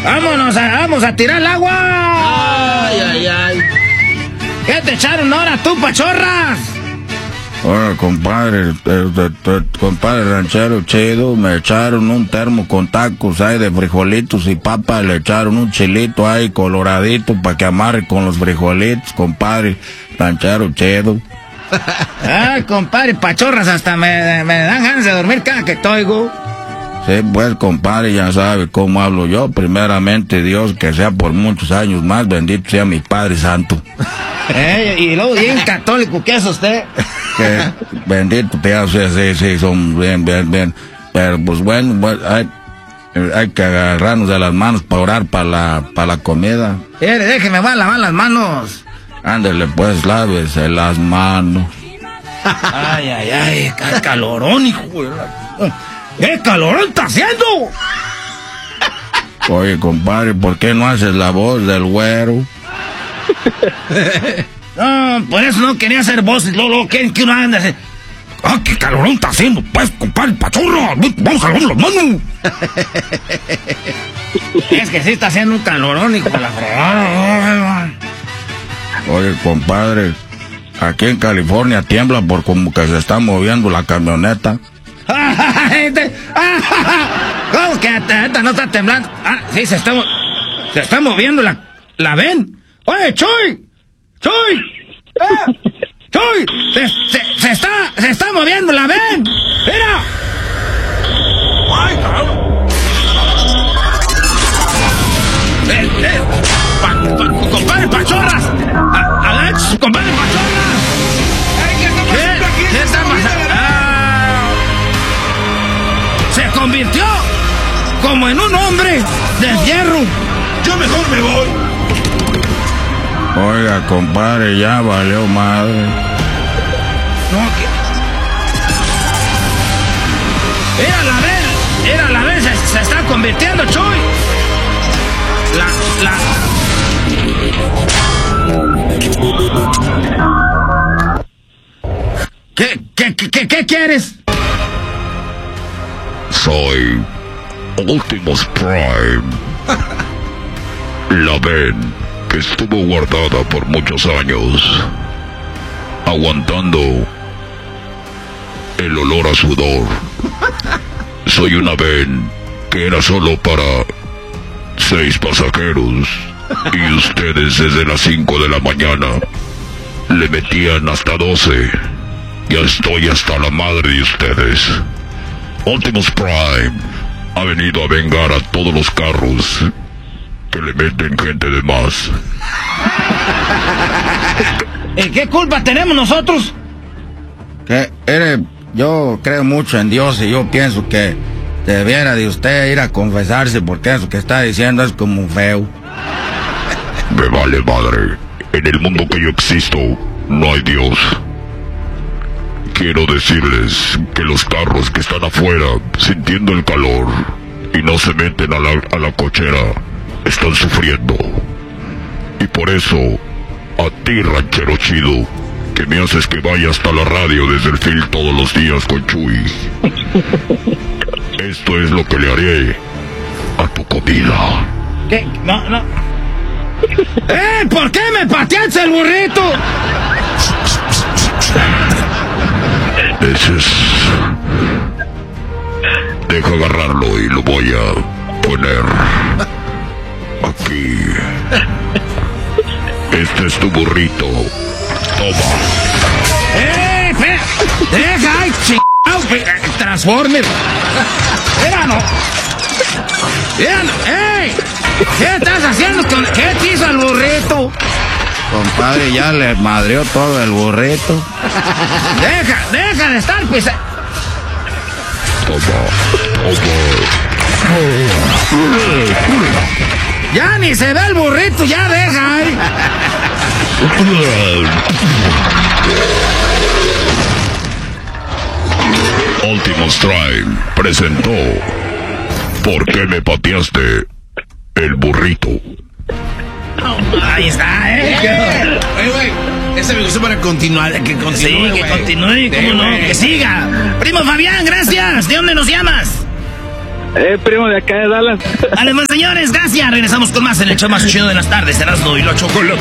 Vamos a tirar el agua. Ay. ¿Qué te echaron ahora tú, pachorras? Ahora, compadre, compadre ranchero chido, me echaron un termo con tacos ahí de frijolitos y papas, le echaron un chilito ahí coloradito para que amarre con los frijolitos, compadre ranchero chido. Ay, compadre, pachorras, hasta me dan ganas de dormir cada que te oigo. Sí, pues, compadre, ya sabe cómo hablo yo. Primeramente, Dios, que sea por muchos años más, bendito sea mi Padre Santo. Y luego bien católico, ¿qué es usted? Que bendito sea, sí, son bien. Pero, pues, bueno, hay que agarrarnos de las manos para orar para la comida. Déjeme lavar las manos. Ándale, pues, lávese las manos. Ay, qué calorón, hijo. ¿Qué calorón está haciendo? Oye, compadre, ¿por qué no haces la voz del güero? No, por eso no quería hacer voces. Luego quieren que uno ande así. ¡Ah, qué calorón está haciendo! Pues, compadre, pachorra, vamos a lavar las manos. Es que sí está haciendo un calorón, hijo de la fregada. Oye, compadre, aquí en California tiembla por como que se está moviendo la camioneta. ¿Cómo que esta no está temblando? Sí, se está moviendo la ven. Oye, Chuy, se está moviendo la ven. Mira. Ay, cabrón. Compadre Pachorras. Alex, compadre Pachorras. ¿Qué está pasando? Se convirtió como en un hombre de hierro. Yo mejor me voy. Oiga, compadre, ya valió madre. No, Era la vez, se está convirtiendo, Chuy. ¿Qué quieres? Soy Optimus Prime. La ven que estuvo guardada por muchos años, aguantando el olor a sudor. Soy una ven que era solo para 6 pasajeros y ustedes desde las 5 de la mañana le metían hasta 12. Ya estoy hasta la madre de ustedes. Optimus Prime ha venido a vengar a todos los carros que le meten gente de más. ¿Qué culpa tenemos nosotros? Yo creo mucho en Dios y yo pienso que debiera de usted ir a confesarse porque eso que está diciendo es como feo. Me vale madre. En el mundo que yo existo no hay Dios. Quiero decirles que los carros que están afuera sintiendo el calor y no se meten a la cochera están sufriendo. Y por eso, a ti, ranchero chido, que me haces que vaya hasta la radio desde el field todos los días con Chuy, esto es lo que le haré a tu comida. ¿Qué? No. ¿Por qué me pateaste el burrito? Ese es... Deja agarrarlo y lo voy a poner aquí. Este es tu burrito. Toma. Deja, ay, chingado, Transformer. Mira, ¡ey! ¿Qué estás haciendo? ¿Qué te hizo el burrito? Compadre, ya le madreó todo el burrito. Deja de estar pisando. Ya ni se ve el burrito, ya deja ahí. Optimus Prime presentó ¿Por qué me pateaste el burrito? Ahí está, Güey, ese me gustó para continuar. Que continúe, sí, que continúe, cómo no, que siga. Primo Fabián, gracias. ¿De dónde nos llamas? Primo de acá de Dallas. Además, señores, gracias. Regresamos con más en el show más chido de las tardes. Erasmo y la Chocolate.